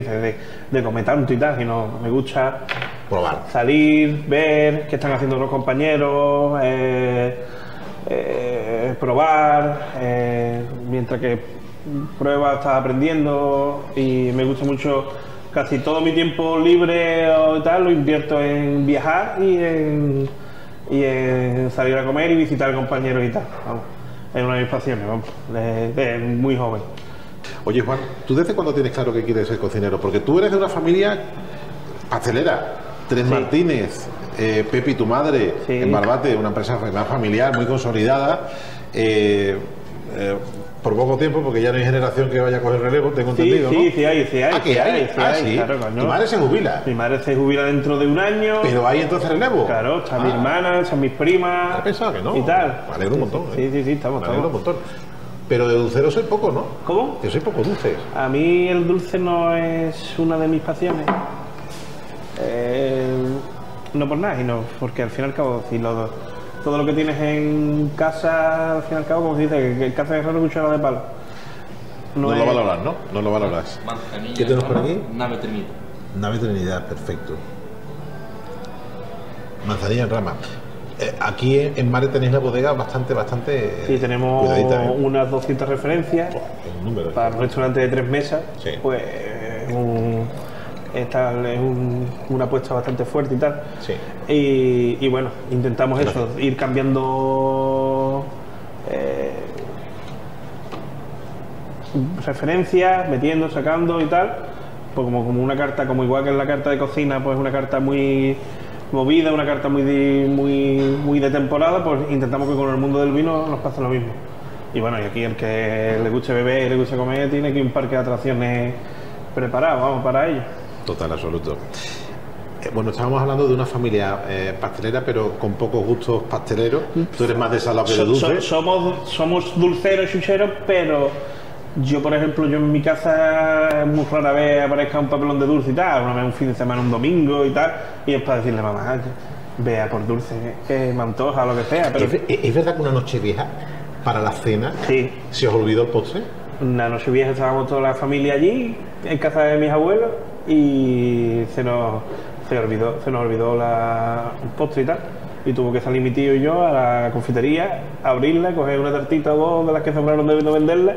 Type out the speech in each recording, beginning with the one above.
de comer tanto y tal, sino me gusta probar, salir, ver qué están haciendo los compañeros, probar, mientras que pruebas estás aprendiendo, y me gusta mucho. Casi todo mi tiempo libre o tal lo invierto en viajar y en salir a comer y visitar compañeros y tal. Vamos, es una de mis pasiones, vamos, de muy joven. Oye, Juan, ¿tú desde cuándo tienes claro que quieres ser cocinero? Porque tú eres de una familia pastelera. Tres Sí. Martínez, Pepi, tu madre, Sí. en Barbate, una empresa familiar muy consolidada. Por poco tiempo, porque ya no hay generación que vaya a coger relevo, tengo entendido, ¿no? Sí, hay. Ah, que hay. Sí. Claro, coño. Tu madre se jubila. Mi madre se jubila dentro de un año. Pero hay entonces relevo. Claro, está mi hermana, están mis primas. He pensado que no. Y tal. Me alegro un montón. Sí, estamos. Me alegro un montón. Pero de dulcero soy poco, ¿no? ¿Cómo? Que soy poco dulce. A mí el dulce no es una de mis pasiones. No por nada, sino porque al fin y al cabo, si todo lo que tienes en casa, al fin y al cabo, como se dice, que casa de herrero, cuchara de palo. No es- lo valoras, ¿no? No lo valoras. Manzanilla, ¿Qué tenemos por aquí? Nave Trinidad. Nave Trinidad, perfecto. Manzanilla en rama. Aquí en Mare tenéis la bodega bastante Sí, tenemos cuidadita, ¿eh? unas 200 referencias. El número. Para un restaurante de 3 mesas, Sí. pues esta es una apuesta bastante fuerte y tal. Sí. Y bueno, intentamos eso, ir cambiando referencias, metiendo, sacando y tal, pues como una carta, como igual que en la carta de cocina, pues una carta muy movida, una carta muy de temporada, pues intentamos que con el mundo del vino nos pase lo mismo. Y bueno, y aquí el que le guste beber y le guste comer tiene aquí un parque de atracciones preparado, vamos, para ello. Total, absoluto. Bueno, estábamos hablando de una familia pastelera, pero con pocos gustos pasteleros. Tú eres más de salado que de dulce. Somos dulceros, chucheros, pero yo, por ejemplo, en mi casa muy rara vez aparezca un papelón de dulce y tal, una vez un fin de semana, un domingo y tal, y es para decirle, mamá, vea por dulce, que me antoja, lo que sea. Pero ¿Es verdad que una noche vieja, para la cena, sí, se os olvidó el postre? una noche vieja estábamos toda la familia allí, en casa de mis abuelos, y se nos olvidó el postre y tal. Y tuvo que salir mi tío y yo a la confitería, a abrirla, coger una tartita o dos de las que sobraron de no venderla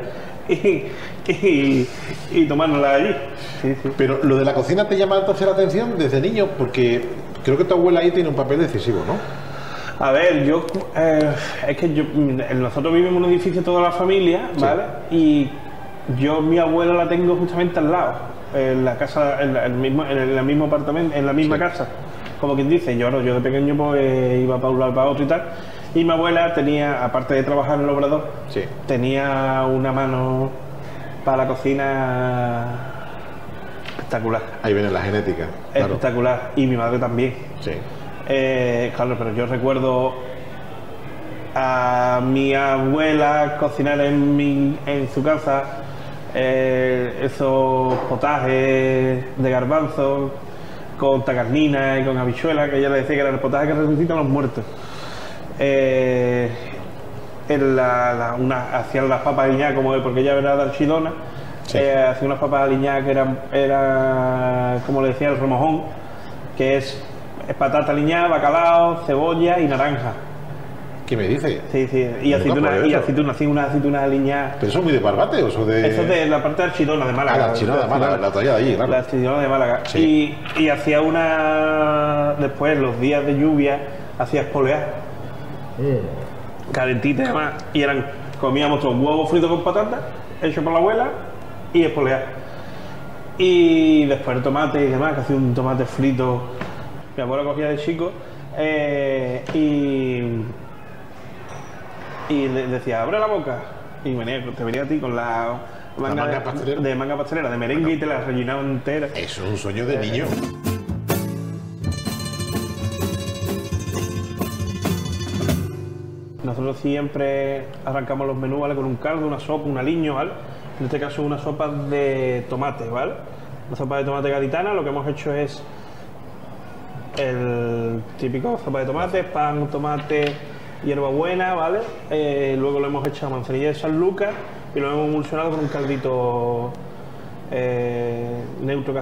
y tomárnosla allí. Sí. Pero lo de la cocina te llama entonces la atención desde niño, porque creo que tu abuela ahí tiene un papel decisivo, ¿no? A ver, es que nosotros vivimos en un edificio toda la familia, ¿vale? Y yo mi abuela la tengo justamente al lado, en la casa, en el mismo apartamento, en la misma casa. Como quien dice, yo de pequeño pues iba para un lado para otro y tal. Y mi abuela tenía, aparte de trabajar en el obrador, tenía una mano para la cocina espectacular. Ahí viene la genética. Claro. Espectacular. Y mi madre también. Sí. Claro, pero yo recuerdo a mi abuela cocinar en su casa esos potajes de garbanzos con tacarnina y con habichuela, que ella le decía que era el potaje que resucitan los muertos. Hacían las papas aliñadas, porque ella era de Archidona, hacía unas papas aliñadas que era como le decía, el remojón, que es patata aliñada, bacalao, cebolla y naranja. ¿Qué me dices? Sí, y unas aceitunas aliñadas. ¿Pero eso es muy de Barbate o eso de...? Eso es de la parte de Archidona, de Málaga. La Archidona de Málaga, la talla de allí, claro. La Archidona de Málaga. Sí. Y hacía después, los días de lluvia, hacía espolear. Calentita y demás. Y comíamos todos huevos fritos con patata, hecho por la abuela, y espolear. Y después el tomate y demás, que hacía un tomate frito. Mi abuela cogía de chico y le decía, abre la boca. Y te venía a ti con la manga pastelera, de merengue, y te la rellenaba entera. Eso es un sueño de niño. Nosotros siempre arrancamos los menús, ¿vale? Con un caldo, una sopa, un aliño, ¿vale? En este caso una sopa de tomate, ¿vale? Una sopa de tomate gaditana. Lo que hemos hecho es el típico sopa de tomate, pan, tomate, hierbabuena, ¿vale? Luego lo hemos echado manzanilla de San Lucas y lo hemos emulsionado con un caldito neutro que